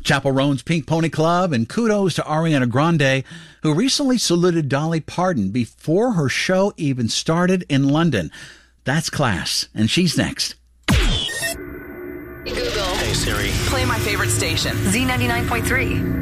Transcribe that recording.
Chapel Roan's Pink Pony Club, and kudos to Ariana Grande, who recently saluted Dolly Parton before her show even started in London. That's class, and she's next. Hey Google. Hey Siri. Play my favorite station. Z99.3.